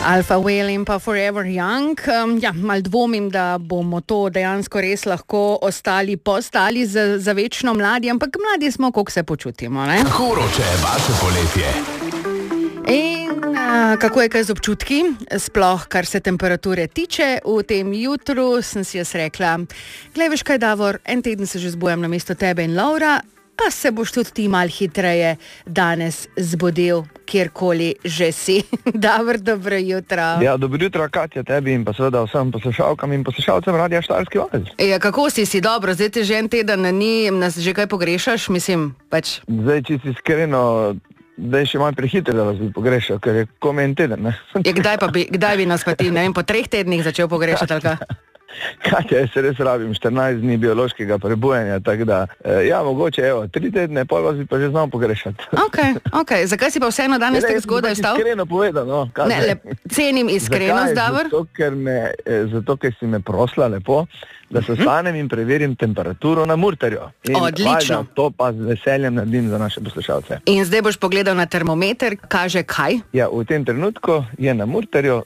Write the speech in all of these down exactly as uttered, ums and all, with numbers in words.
Alpha Whale in pa Forever Young. Um, ja, mal dvomim, da bomo to dejansko res lahko ostali postali za, za večno mladi, ampak mladi smo, koliko se počutimo, ne? Kako vroče je vaše poletje? In uh, kako je kaj z občutki, sploh kar se temperature tiče? V tem jutru sem si jaz rekla, glej, veš kaj, Davor, en teden se že zbujam na mesto tebe in Laura, pa se boš tudi ti mal hitreje danes zbudil, kjerkoli že si. Davor, dobro jutro. Ja, dobro jutro, Katja, tebi in pa seveda vsem poslušalkam in poslušalcem Radia Štajerski val. Ja, kako si si, dobro, zdaj te že en teden ni, nas že kaj pogrešaš, mislim, pač. Zdaj, če si iskreno, da je še malo prehitro, da vas bi pogrešal, ker je komaj en teden, ne? Ja, kdaj pa bi, kdaj bi nas pa ti, ne vem, po treh tednih začel pogrešati, ali kaj? Katja, jaz se res rabim štirinajst dni biološkega prebujanja, tako da, ja, mogoče, evo, tri tedne, pol vas bi pa že znal pogrešati. Ok, ok, zakaj si pa vseeno danes tako zgodaj vstal? Iskreno povedal, no. Ne, le, cenim iskrenost, Davor. Zato, ker me, zato, ker si me prosla lepo, da se stanem in preverim temperaturo na Murterju. In odlično. Valjda, to pa z veseljem naredim za naše poslušalce. In zdaj boš pogledal na termometer, kaže kaj? Ja, v tem trenutku je na Murterju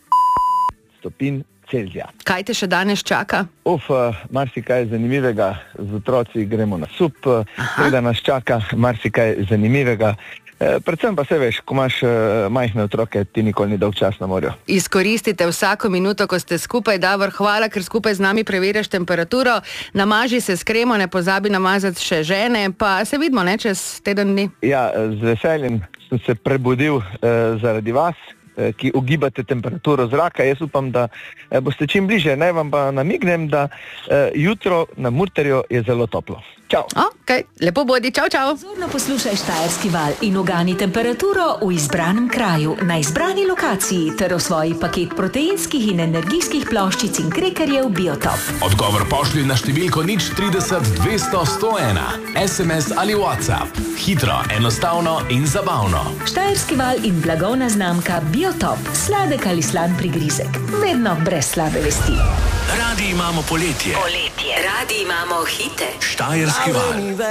stopinj Celzija. Kaj te še danes čaka? Uf, marsikaj zanimivega, z otroci gremo na sup, seveda nas čaka marsikaj zanimivega. E, predvsem pa se veš, ko imaš e, majhne otroke, ti nikoli ni dolg čas na morju. Izkoristite vsako minuto, ko ste skupaj, Davor, hvala, ker skupaj z nami preverjaš temperaturo. Namaži se s kremo, ne pozabi namazati še žene, pa se vidimo, ne, čez teden dni. Ja, z veseljem sem se prebudil e, zaradi vas, ki ugibate temperaturo zraka. Jaz upam, da boste čim bliže. Naj vam pa namignem, da uh, jutro na Murterju je zelo toplo. Čau. Ok, lepo bodi, čau, čau. Zorno poslušaj Štajerski val in ugani temperaturo v izbranem kraju, na izbrani lokaciji ter v svoji paket proteinskih in energijskih ploščic in krekerjev Biotop. Odgovor pošlji na številko nič trideset dvesto sto ena. es em es ali WhatsApp. Hitro, enostavno in zabavno. Štajerski val in blagovna znamka Biotop. Sladek ali slan prigrizek. Vedno brez slabe vesti. Radi imamo poletje. Poletje. Radi imamo hite. Štajerski val.